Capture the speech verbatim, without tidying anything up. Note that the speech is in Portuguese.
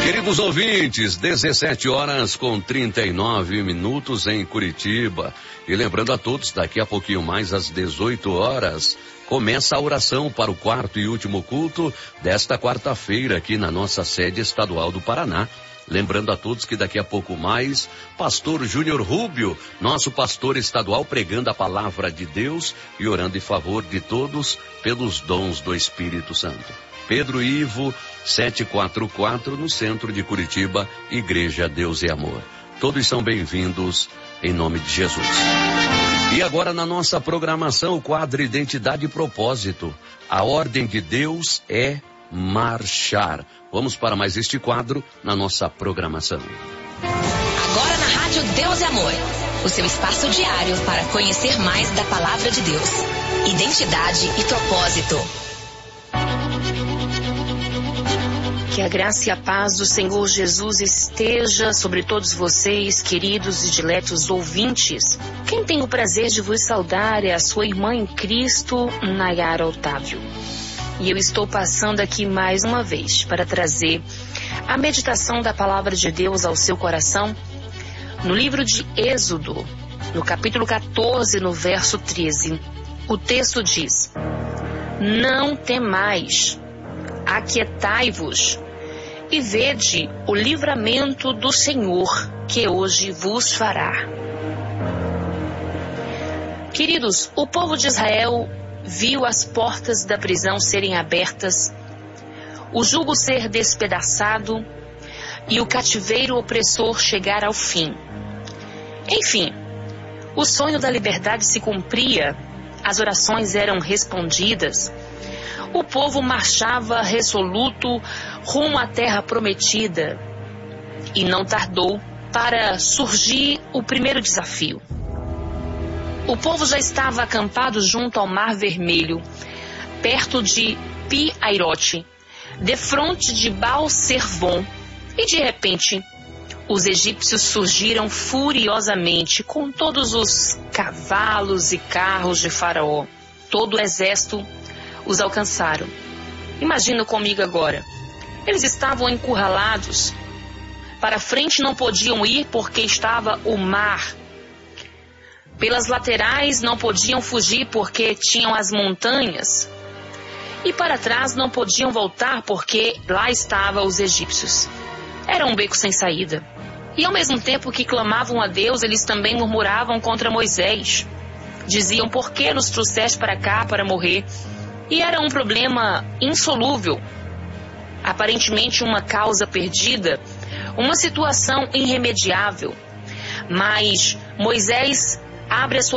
Queridos ouvintes, dezessete horas com trinta e nove minutos em Curitiba. E lembrando a todos, daqui a pouquinho mais às dezoito horas, começa a oração para o quarto e último culto desta quarta-feira aqui na nossa sede estadual do Paraná. Lembrando a todos que daqui a pouco mais, pastor Júnior Rubio, nosso pastor estadual, pregando a palavra de Deus e orando em favor de todos pelos dons do Espírito Santo. Pedro Ivo, setecentos e quarenta e quatro, no centro de Curitiba, Igreja Deus e Amor. Todos são bem-vindos em nome de Jesus. E agora na nossa programação, o quadro Identidade e Propósito. A ordem de Deus é marchar. Vamos para mais este quadro na nossa programação. Agora na Rádio Deus e Amor, o seu espaço diário para conhecer mais da Palavra de Deus. Identidade e Propósito. Que a graça e a paz do Senhor Jesus esteja sobre todos vocês, queridos e diletos ouvintes. Quem tem o prazer de vos saudar é a sua irmã em Cristo, Nayara Otávio. E eu estou passando aqui mais uma vez para trazer a meditação da Palavra de Deus ao seu coração no livro de Êxodo, no capítulo quatorze, no verso treze. O texto diz: Não temais, aquietai-vos e vede o livramento do Senhor que hoje vos fará. Queridos, o povo de Israel viu as portas da prisão serem abertas, o jugo ser despedaçado e o cativeiro opressor chegar ao fim. Enfim, o sonho da liberdade se cumpria, as orações eram respondidas, o povo marchava resoluto rumo à terra prometida. E não tardou para surgir o primeiro desafio. O povo já estava acampado junto ao Mar Vermelho, perto de Pi-Hairote, defronte de Baal-Zefon, e de repente os egípcios surgiram furiosamente com todos os cavalos e carros de Faraó. Todo o exército os alcançaram. Imagina comigo agora. Eles estavam encurralados. Para frente não podiam ir porque estava o mar. Pelas laterais não podiam fugir porque tinham as montanhas. E para trás não podiam voltar porque lá estavam os egípcios. Era um beco sem saída. E ao mesmo tempo que clamavam a Deus, eles também murmuravam contra Moisés. Diziam: por que nos trouxeste para cá para morrer? E era um problema insolúvel, aparentemente uma causa perdida, uma situação irremediável. Mas Moisés abre a sua